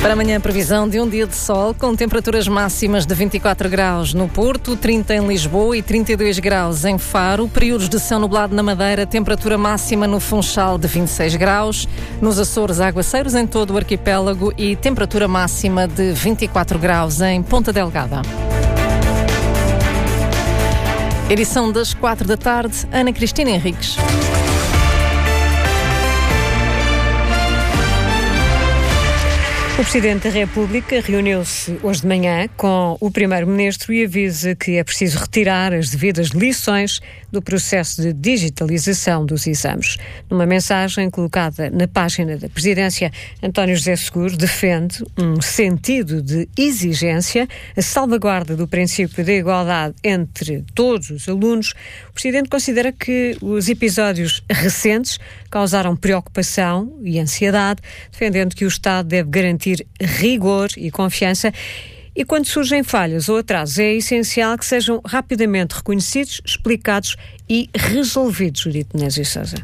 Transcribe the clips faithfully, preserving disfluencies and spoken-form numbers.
Para amanhã, a previsão de um dia de sol, com temperaturas máximas de vinte e quatro graus no Porto, trinta em Lisboa e trinta e dois graus em Faro. Períodos de céu nublado na Madeira, temperatura máxima no Funchal de vinte e seis graus. Nos Açores, aguaceiros em todo o arquipélago e temperatura máxima de vinte e quatro graus em Ponta Delgada. Edição das quatro da tarde, Ana Cristina Henriques. O Presidente da República reuniu-se hoje de manhã com o Primeiro-Ministro e avisa que é preciso retirar as devidas lições do processo de digitalização dos exames. Numa mensagem colocada na página da Presidência, António José Seguro defende um sentido de exigência, a salvaguarda do princípio da igualdade entre todos os alunos. O Presidente considera que os episódios recentes causaram preocupação e ansiedade, defendendo que o Estado deve garantir rigor e confiança. E quando surgem falhas ou atrasos, é essencial que sejam rapidamente reconhecidos, explicados e resolvidos, Judite Nézio Sousa.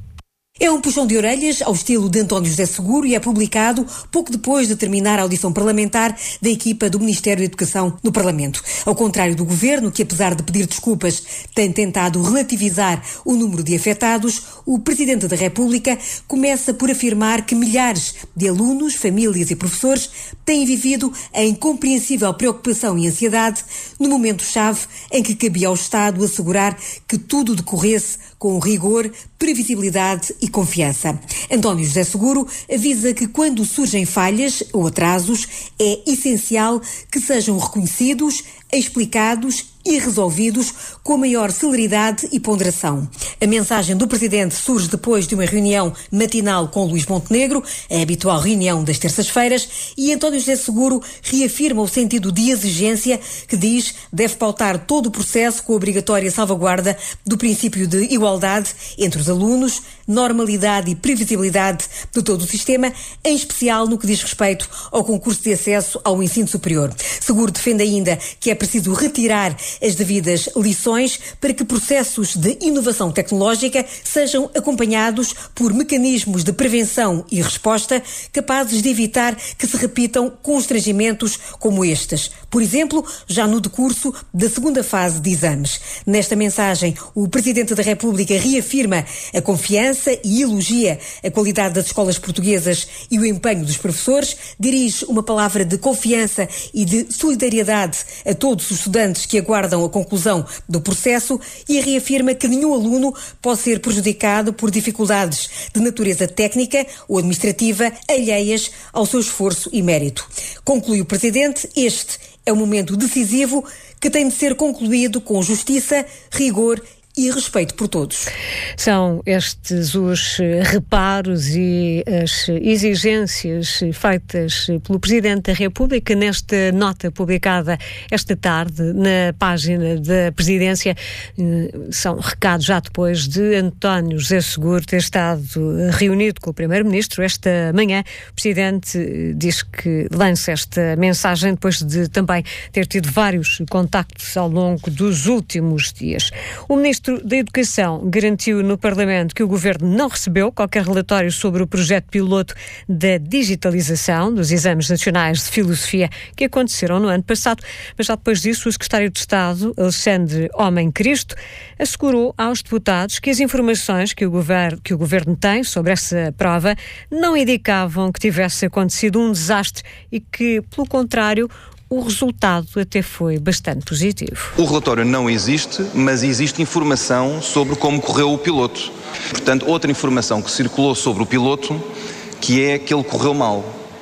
É um puxão de orelhas ao estilo de António José Seguro e é publicado pouco depois de terminar a audição parlamentar da equipa do Ministério da Educação no Parlamento. Ao contrário do Governo, que apesar de pedir desculpas tem tentado relativizar o número de afetados, o Presidente da República começa por afirmar que milhares de alunos, famílias e professores têm vivido a incompreensível preocupação e ansiedade no momento-chave em que cabia ao Estado assegurar que tudo decorresse com rigor, previsibilidade e confiança. António José Seguro avisa que quando surgem falhas ou atrasos, é essencial que sejam reconhecidos, explicados e resolvidos com a maior celeridade e ponderação. A mensagem do Presidente surge depois de uma reunião matinal com Luís Montenegro, a habitual reunião das terças-feiras, e António José Seguro reafirma o sentido de exigência que diz deve pautar todo o processo com a obrigatória salvaguarda do princípio de igualdade entre os alunos, normalidade e previsibilidade de todo o sistema, em especial no que diz respeito ao concurso de acesso ao ensino superior. Seguro defende ainda que é preciso retirar as devidas lições para que processos de inovação tecnológica sejam acompanhados por mecanismos de prevenção e resposta capazes de evitar que se repitam constrangimentos como estes. Por exemplo, já no decurso da segunda fase de exames. Nesta mensagem, o Presidente da República reafirma a confiança e elogia a qualidade das escolas portuguesas e o empenho dos professores, dirige uma palavra de confiança e de solidariedade a todos os estudantes que aguardam a conclusão do processo e reafirma que nenhum aluno pode ser prejudicado por dificuldades de natureza técnica ou administrativa alheias ao seu esforço e mérito. Conclui o Presidente, este é um momento decisivo que tem de ser concluído com justiça, rigor e respeito por todos. São estes os reparos e as exigências feitas pelo Presidente da República nesta nota publicada esta tarde na página da Presidência. São recados já depois de António José Seguro ter estado reunido com o Primeiro-Ministro esta manhã. O Presidente diz que lança esta mensagem depois de também ter tido vários contactos ao longo dos últimos dias. O Ministro da Educação garantiu no Parlamento que o Governo não recebeu qualquer relatório sobre o projeto piloto da digitalização dos exames nacionais de filosofia que aconteceram no ano passado, mas já depois disso o Secretário de Estado, Alexandre Homem Cristo, assegurou aos deputados que as informações que o Governo, que o Governo tem sobre essa prova não indicavam que tivesse acontecido um desastre e que, pelo contrário, o resultado até foi bastante positivo. O relatório não existe, mas existe informação sobre como correu o piloto. Portanto, outra informação que circulou sobre o piloto, que é que ele correu mal.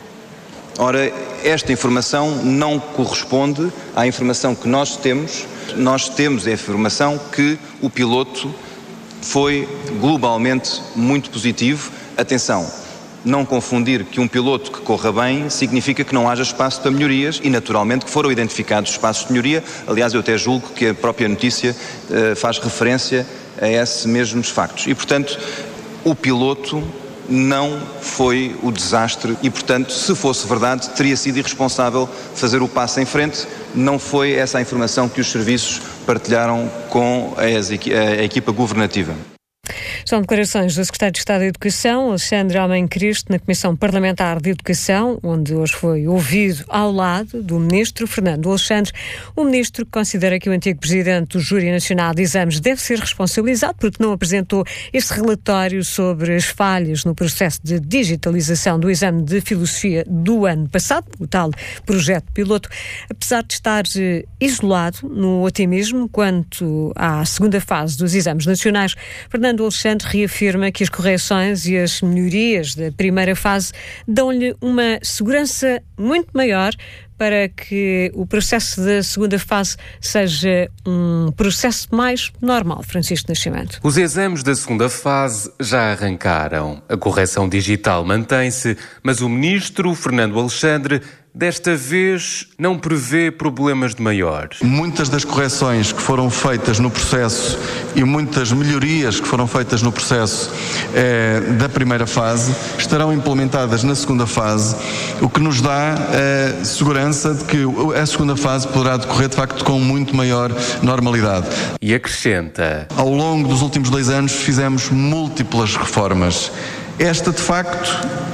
Ora, esta informação não corresponde à informação que nós temos. Nós temos a informação que o piloto foi globalmente muito positivo. Atenção! Não confundir que um piloto que corra bem significa que não haja espaço para melhorias e, naturalmente, que foram identificados espaços de melhoria. Aliás, eu até julgo que a própria notícia uh, faz referência a esses mesmos factos. E, portanto, o piloto não foi o desastre e, portanto, se fosse verdade, teria sido irresponsável fazer o passo em frente. Não foi essa a informação que os serviços partilharam com a, a equipa governativa. São declarações do Secretário de Estado da Educação, Alexandre Almeida Cristo, na Comissão Parlamentar de Educação, onde hoje foi ouvido ao lado do Ministro Fernando Alexandre. O Ministro considera que o antigo Presidente do Júri Nacional de Exames deve ser responsabilizado porque não apresentou este relatório sobre as falhas no processo de digitalização do exame de Filosofia do ano passado, o tal projeto piloto, apesar de estar eh, isolado no otimismo quanto à segunda fase dos exames nacionais. Fernando Alexandre reafirma que as correções e as melhorias da primeira fase dão-lhe uma segurança muito maior para que o processo da segunda fase seja um processo mais normal. Francisco Nascimento. Os exames da segunda fase já arrancaram. A correção digital mantém-se, mas o ministro Fernando Alexandre desta vez não prevê problemas de maiores. Muitas das correções que foram feitas no processo e muitas melhorias que foram feitas no processo eh, da primeira fase estarão implementadas na segunda fase, o que nos dá a segurança de que a segunda fase poderá decorrer de facto com muito maior normalidade. E acrescenta: ao longo dos últimos dois anos fizemos múltiplas reformas. Esta, de facto,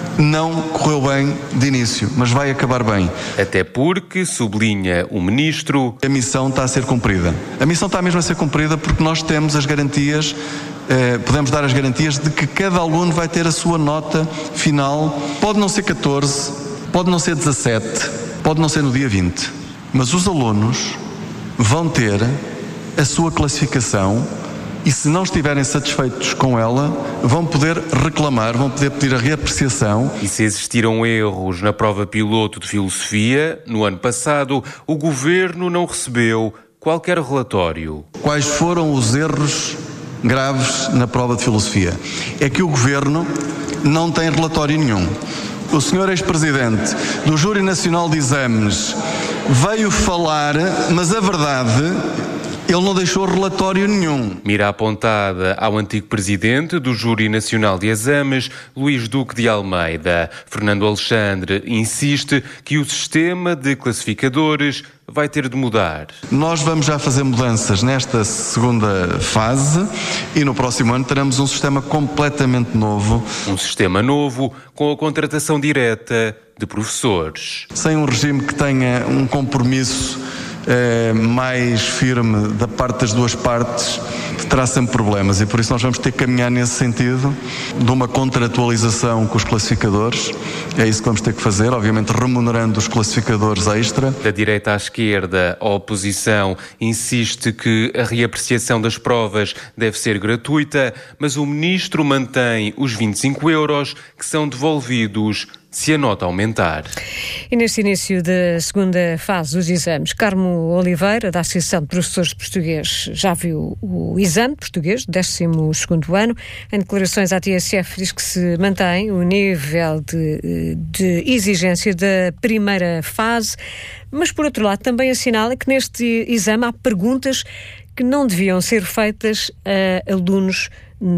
não correu bem de início, mas vai acabar bem. Até porque, sublinha o ministro, a missão está a ser cumprida. A missão está mesmo a ser cumprida porque nós temos as garantias, eh, podemos dar as garantias de que cada aluno vai ter a sua nota final. Pode não ser catorze, pode não ser dezassete, pode não ser no dia vinte, mas os alunos vão ter a sua classificação. E se não estiverem satisfeitos com ela, vão poder reclamar, vão poder pedir a reapreciação. E se existiram erros na prova piloto de Filosofia, no ano passado, o Governo não recebeu qualquer relatório. Quais foram os erros graves na prova de Filosofia? É que o Governo não tem relatório nenhum. O senhor ex-presidente do Júri Nacional de Exames veio falar, mas a verdade... ele não deixou relatório nenhum. Mira apontada ao antigo presidente do Júri Nacional de Exames, Luís Duque de Almeida. Fernando Alexandre insiste que o sistema de classificadores vai ter de mudar. Nós vamos já fazer mudanças nesta segunda fase e no próximo ano teremos um sistema completamente novo. Um sistema novo com a contratação direta de professores. Sem um regime que tenha um compromisso Eh, mais firme da parte das duas partes, terá sempre problemas, e por isso nós vamos ter que caminhar nesse sentido de uma contratualização com os classificadores. É isso que vamos ter que fazer, obviamente remunerando os classificadores extra. Da direita à esquerda, a oposição insiste que a reapreciação das provas deve ser gratuita, mas o ministro mantém os vinte e cinco euros que são devolvidos se a nota aumentar. E neste início da segunda fase dos exames, Carmo Oliveira, da Associação de Professores de Português, já viu o exame de português, décimo segundo ano. Em declarações à T S F diz que se mantém o nível de, de exigência da primeira fase, mas por outro lado também assinala que neste exame há perguntas que não deviam ser feitas a alunos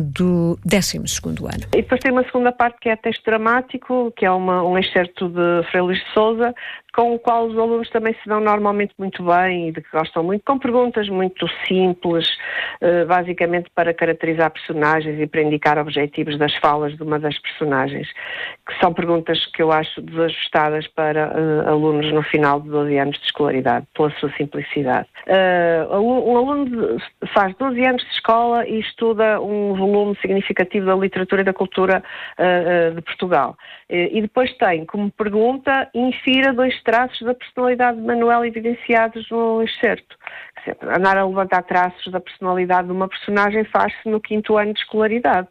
do décimo segundo ano. E depois tem uma segunda parte que é texto dramático, que é uma, um excerto de Frei Luís de Sousa, com o qual os alunos também se dão normalmente muito bem e de que gostam muito, com perguntas muito simples, eh, basicamente para caracterizar personagens e para indicar objetivos das falas de uma das personagens, que são perguntas que eu acho desajustadas para eh, alunos no final de doze anos de escolaridade, pela sua simplicidade. Uh, um aluno de, faz doze anos de escola e estuda um volume significativo da literatura e da cultura uh, uh, de Portugal. Uh, e depois tem como pergunta: infira dois traços da personalidade de Manuel evidenciados no excerto. Andar a levantar traços da personalidade de uma personagem faz-se no quinto ano de escolaridade.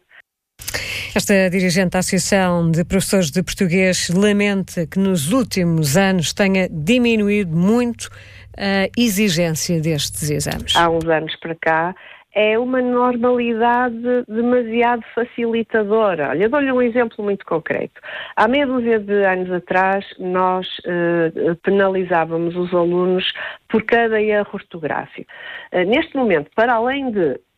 Esta dirigente da Associação de Professores de Português lamenta que nos últimos anos tenha diminuído muito a exigência destes exames. Há uns anos para cá é uma normalidade demasiado facilitadora. Olha, eu dou-lhe um exemplo muito concreto. Há meia dúzia de anos atrás, nós eh, penalizávamos os alunos por cada erro ortográfico. Eh, neste momento, para além de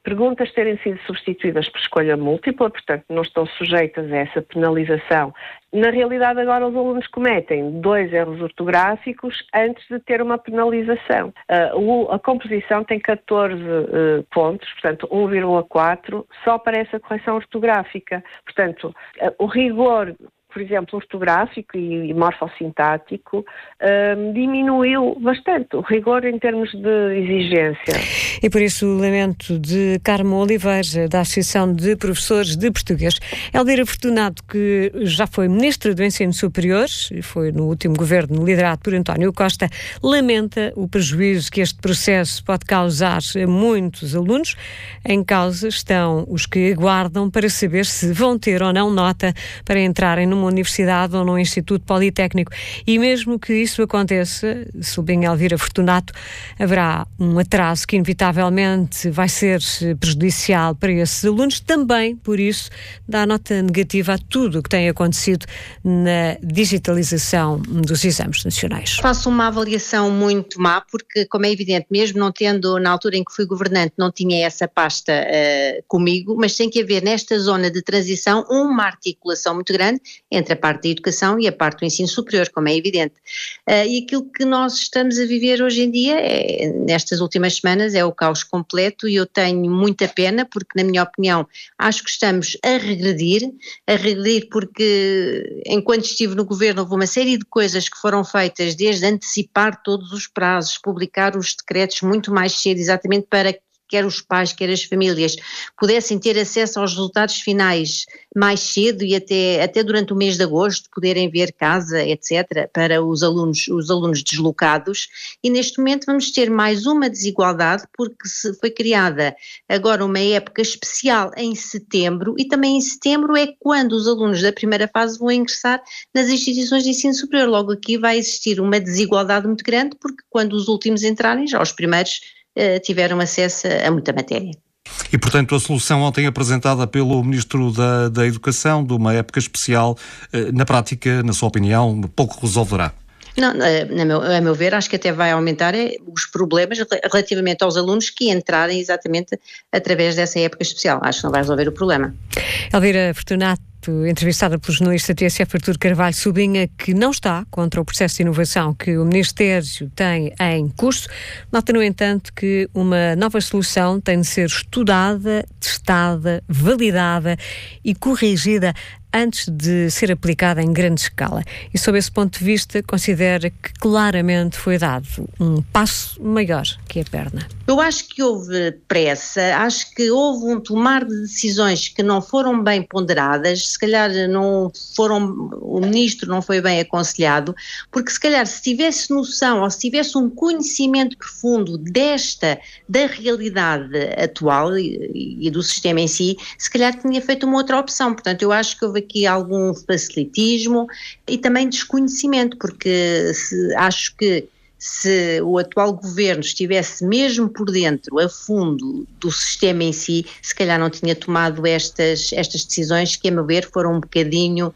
perguntas terem sido substituídas por escolha múltipla, portanto não estão sujeitas a essa penalização. Na realidade, agora os alunos cometem dois erros ortográficos antes de ter uma penalização. Uh, a composição tem catorze uh, pontos, portanto um vírgula quatro, só para essa correção ortográfica. Portanto, uh, o rigor, por exemplo, ortográfico e, e morfossintático, um, diminuiu bastante o rigor em termos de exigência. E por isso o lamento de Carmo Oliveira, da Associação de Professores de Português. Elvira Fortunato, que já foi Ministra do Ensino Superior, e foi no último governo liderado por António Costa, lamenta o prejuízo que este processo pode causar a muitos alunos. Em causa estão os que aguardam para saber se vão ter ou não nota para entrarem numa universidade ou num instituto politécnico. E mesmo que isso aconteça, sublinha Elvira Fortunato, haverá um atraso que inevitavelmente vai ser prejudicial para esses alunos. Também, por isso, dá nota negativa a tudo o que tem acontecido na digitalização dos exames nacionais. Faço uma avaliação muito má, porque, como é evidente, mesmo não tendo, na altura em que fui governante, não tinha essa pasta uh, comigo, mas tem que haver nesta zona de transição uma articulação muito grande entre a parte da educação e a parte do ensino superior, como é evidente. Uh, e aquilo que nós estamos a viver hoje em dia, é, nestas últimas semanas, é o caos completo, e eu tenho muita pena, porque, na minha opinião, acho que estamos a regredir, a regredir porque, enquanto estive no governo, houve uma série de coisas que foram feitas, desde antecipar todos os prazos, publicar os decretos muito mais cedo, exatamente para quer os pais, quer as famílias, pudessem ter acesso aos resultados finais mais cedo e até, até durante o mês de agosto poderem ver casa, etcétera, para os alunos, os alunos deslocados. E neste momento vamos ter mais uma desigualdade, porque se foi criada agora uma época especial em setembro, e também em setembro é quando os alunos da primeira fase vão ingressar nas instituições de ensino superior. Logo aqui vai existir uma desigualdade muito grande, porque quando os últimos entrarem, já os primeiros tiveram acesso a muita matéria. E, portanto, a solução ontem apresentada pelo Ministro da, da Educação, de uma época especial, na prática, na sua opinião, pouco resolverá? Não, a meu, a meu ver, acho que até vai aumentar os problemas relativamente aos alunos que entrarem exatamente através dessa época especial. Acho que não vai resolver o problema. Elvira Fortunato, entrevistada pelo jornalista T S F Artur Carvalho, sublinha que não está contra o processo de inovação que o Ministério tem em curso. Nota, no entanto, que uma nova solução tem de ser estudada, testada, validada e corrigida antes de ser aplicada em grande escala. E, sob esse ponto de vista, considera que claramente foi dado um passo maior que a perna. Eu acho que houve pressa, acho que houve um tomar de decisões que não foram bem ponderadas, se calhar não foram, o Ministro não foi bem aconselhado, porque se calhar se tivesse noção ou se tivesse um conhecimento profundo desta, da realidade atual e, e do sistema em si, se calhar tinha feito uma outra opção. Portanto, eu acho que houve aqui algum facilitismo e também desconhecimento, porque se, acho que se o atual governo estivesse mesmo por dentro, a fundo do sistema em si, se calhar não tinha tomado estas, estas decisões que, a meu ver, foram um bocadinho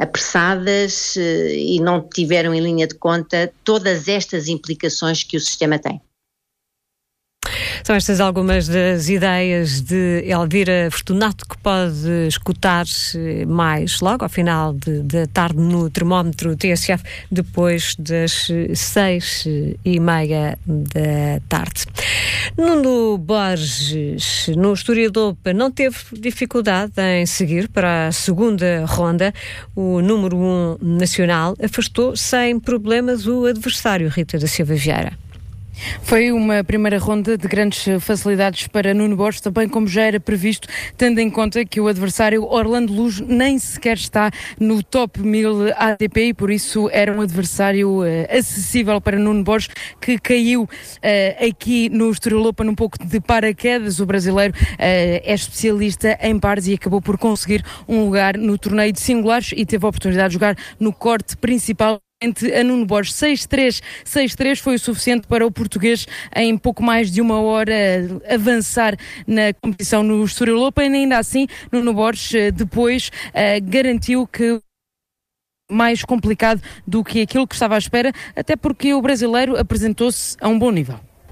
apressadas e não tiveram em linha de conta todas estas implicações que o sistema tem. São estas algumas das ideias de Elvira Fortunato, que pode escutar-se mais logo ao final de, de tarde no termómetro T S F, depois das seis e meia da tarde. Nuno Borges, no Estoril Open, não teve dificuldade em seguir para a segunda ronda. O número um nacional afastou sem problemas o adversário, Rita da Silva Vieira. Foi uma primeira ronda de grandes facilidades para Nuno Borges, também como já era previsto, tendo em conta que o adversário Orlando Luz nem sequer está no top mil A T P e por isso era um adversário uh, acessível para Nuno Borges, que caiu uh, aqui no Estoril Open um pouco de paraquedas. O brasileiro uh, é especialista em pares e acabou por conseguir um lugar no torneio de singulares e teve a oportunidade de jogar no corte principal a Nuno Borges. seis três, seis três foi o suficiente para o português em pouco mais de uma hora avançar na competição no Estoril Open. Ainda assim, Nuno Borges depois uh, garantiu que mais complicado do que aquilo que estava à espera, até porque o brasileiro apresentou-se a um bom nível.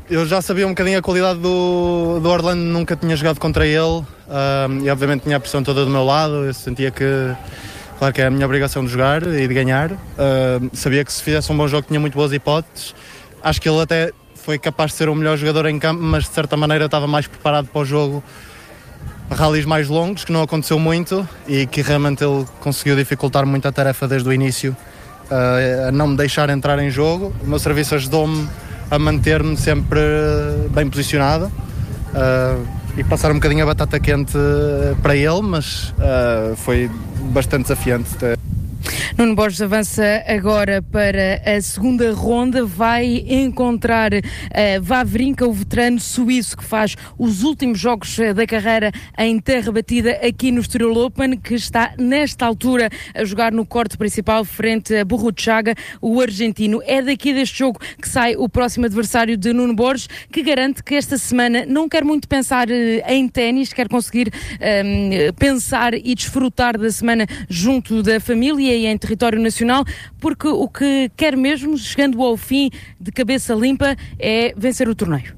Eu já sabia um bocadinho a qualidade do, do Orlando, nunca tinha jogado contra ele uh, e obviamente tinha a pressão toda do meu lado. Eu sentia que, claro que é a minha obrigação de jogar e de ganhar. Uh, sabia que se fizesse um bom jogo tinha muito boas hipóteses. Acho que ele até foi capaz de ser o melhor jogador em campo, mas de certa maneira estava mais preparado para o jogo. Rallies mais longos, que não aconteceu muito e que realmente ele conseguiu dificultar muito a tarefa desde o início, uh, a não me deixar entrar em jogo. O meu serviço ajudou-me a manter-me sempre bem posicionado uh, e passar um bocadinho a batata quente para ele, mas uh, foi bastante desafiante. Nuno Borges avança agora para a segunda ronda, vai encontrar uh, Wawrinka, o veterano suíço que faz os últimos jogos uh, da carreira em terra batida aqui no Estoril Open, que está nesta altura a jogar no corte principal frente a Burruchaga, o argentino. É daqui deste jogo que sai o próximo adversário de Nuno Borges, que garante que esta semana não quer muito pensar uh, em ténis, quer conseguir um, pensar e desfrutar da semana junto da família e em território nacional, porque o que quer mesmo, chegando ao fim de cabeça limpa, é vencer o torneio.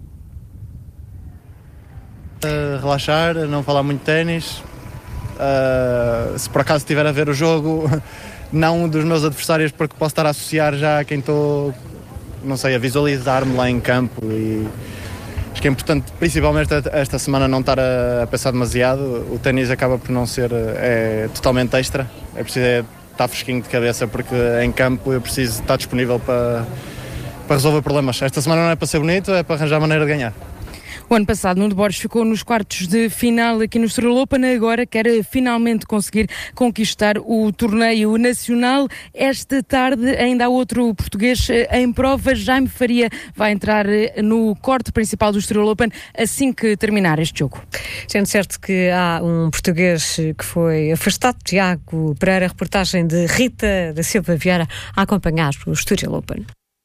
Uh, relaxar, não falar muito de ténis. Uh, se por acaso estiver a ver o jogo, não dos meus adversários, porque posso estar a associar já a quem estou, não sei, a visualizar-me lá em campo. E acho que é importante, principalmente esta, esta semana, não estar a, a pensar demasiado. O ténis acaba por não ser é, totalmente extra. É preciso é, estar fresquinho de cabeça, porque em campo eu preciso estar disponível para, para resolver problemas. Esta semana não é para ser bonito, é para arranjar maneira de ganhar. O ano passado, Nuno Borges ficou nos quartos de final aqui no Estoril Open, agora quer finalmente conseguir conquistar o torneio nacional. Esta tarde ainda há outro português em prova. Jaime Faria vai entrar no corte principal do Estoril Open assim que terminar este jogo. Sendo certo que há um português que foi afastado, Tiago Pereira, reportagem de Rita da Silva Vieira, a acompanhar o Estoril Open.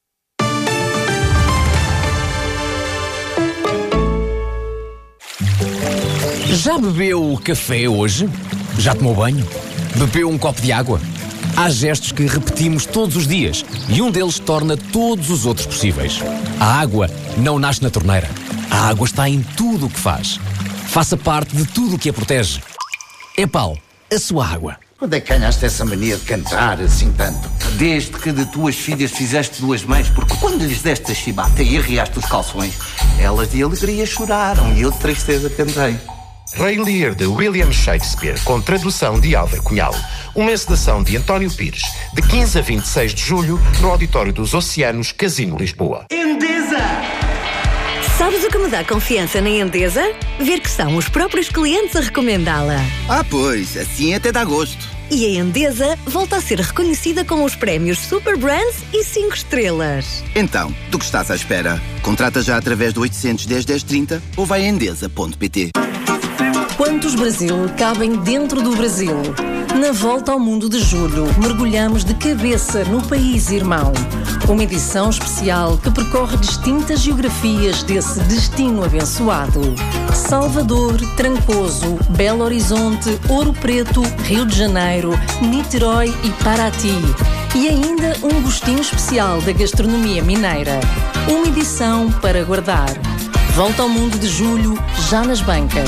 Já bebeu café hoje? Já tomou banho? Bebeu um copo de água? Há gestos que repetimos todos os dias e um deles torna todos os outros possíveis. A água não nasce na torneira. A água está em tudo o que faz. Faça parte de tudo o que a protege. Epal, a sua água. Quando é que ganhaste essa mania de cantar assim tanto? Desde que de tuas filhas fizeste duas mães, porque quando lhes deste a chibata e arriaste os calções, elas de alegria choraram e eu de tristeza cantei. Rei Lear, de William Shakespeare, com tradução de Álvaro Cunhal. Uma encenação de António Pires, de quinze a vinte e seis de julho, no Auditório dos Oceanos, Casino Lisboa. Endesa! Sabes o que me dá confiança na Endesa? Ver que são os próprios clientes a recomendá-la. Ah, pois, assim até dá gosto. E a Endesa volta a ser reconhecida com os prémios Super Brands e cinco estrelas. Então, do que estás à espera? Contrata já através do oitocentos e dez, dez trinta ou vai a endesa ponto pt. Quantos Brasil cabem dentro do Brasil? Na Volta ao Mundo de Julho, mergulhamos de cabeça no país irmão. Uma edição especial que percorre distintas geografias desse destino abençoado. Salvador, Trancoso, Belo Horizonte, Ouro Preto, Rio de Janeiro, Niterói e Paraty. E ainda um gostinho especial da gastronomia mineira. Uma edição para guardar. Volta ao Mundo de Julho, já nas bancas.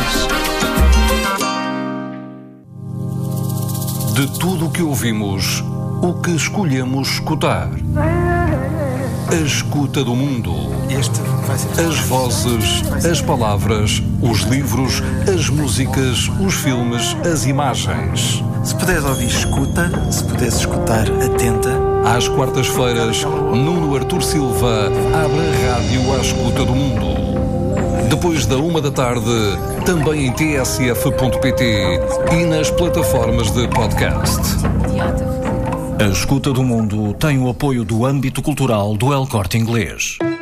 De tudo o que ouvimos, o que escolhemos escutar. A escuta do mundo. As vozes, as palavras, os livros, as músicas, os filmes, as imagens. Se puderes ouvir, escuta. Se puderes escutar, atenta. Às quartas-feiras, Nuno Artur Silva abre a rádio à escuta do mundo. Depois da uma da tarde, também em t s f ponto p t e nas plataformas de podcast. A Escuta do Mundo tem o apoio do âmbito cultural do El Corte Inglês.